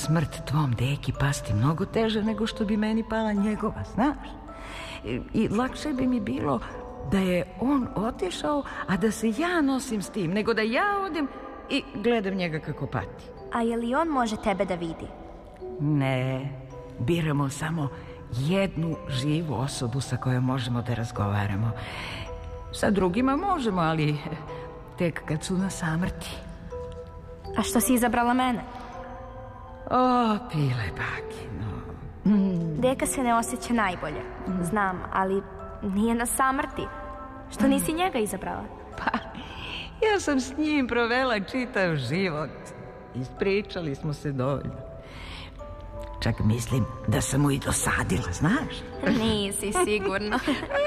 smrt tvom deki pasti mnogo teže nego što bi meni pala njegova, znaš? I lakše bi mi bilo da je on otišao, a da se ja nosim s tim, nego da ja odem i gledam njega kako pati. A je li on može tebe da vidi? Ne, biramo samo jednu živu osobu sa kojom možemo da razgovaramo. Sa drugima možemo, ali tek kad su na samrti. A što si izabrala mene? O, Pile bakino. Deka se ne osjeća najbolje, znam, ali nije na samrti. Što nisi njega izabrala? Pa, ja sam s njim provela čitav život. Ispričali smo se dovoljno. Čak mislim da sam mu i dosadila, znaš? Nisi sigurno.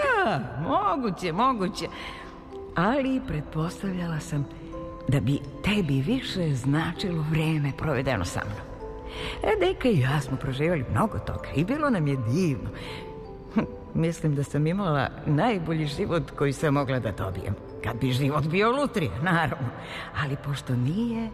Moguće. Ali pretpostavljala sam da bi tebi više značilo vreme provedeno sa mnom. Deka i ja smo proživjeli mnogo toga i bilo nam je divno. Mislim da sam imala najbolji život koji sam mogla da dobijem. Kad bi život bio lutrija, naravno. Ali pošto nije,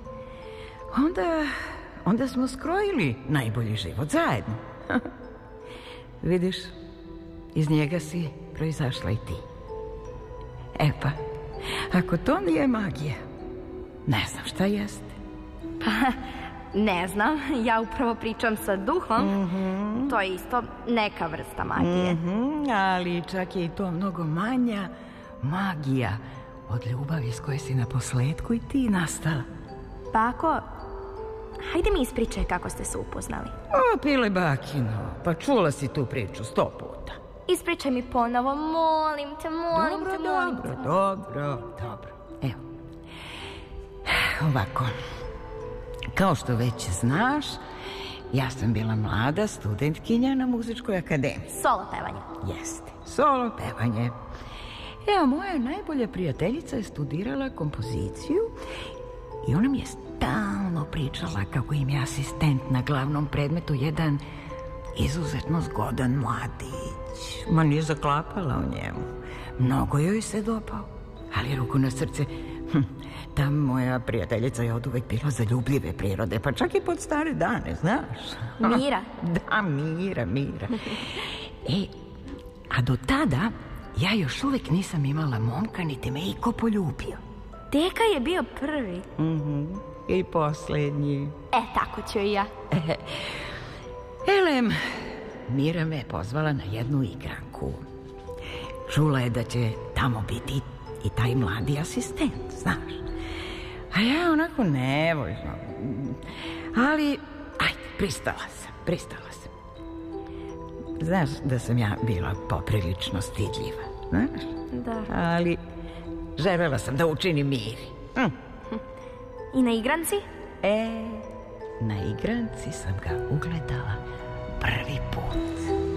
onda smo skrojili najbolji život zajedno. Vidiš, iz njega si proizašla i ti. Pa, ako to nije magija, ne znam šta jeste. Pa, ne znam, ja upravo pričam sa duhom. To je isto neka vrsta magije. Ali čak je i to mnogo manja magija od ljubavi s koje si na posledku i ti nastala. Bako, hajde mi ispričaj kako ste se upoznali. O, Pile bakino, pa čula si tu priču 100 puta. Ispričaj mi ponovo, molim te. Dobro. Evo, ovako, kao što već znaš, ja sam bila mlada studentkinja na muzičkoj akademiji. Solo pevanje. Jeste, solo pevanje. Evo, moja najbolja prijateljica je studirala kompoziciju i ona mi je stalno pričala kako im je asistent na glavnom predmetu jedan izuzetno zgodan mladić. Ma nije zaklapala o njemu. Mnogo joj se dopao, ali ruku na srce, ta moja prijateljica je oduvek bila zaljubljive prirode, pa čak i pod stare dane, znaš. Mira? Da, Mira. A do tada ja još uvek nisam imala momka, niti me iko poljubio. Deka je bio prvi. I poslednji. Tako ću i ja. Elem, Mira me je pozvala na jednu igranku. Čula je da će tamo biti i taj mladi asistent, znaš. A ja onako nevoljno. Ali, pristala sam. Znaš da sam ja bila poprilično stidljiva, znaš? Da. Ali želela sam da učinim Miri. I na igranci? Na igranci sam ga ugledala prvi put.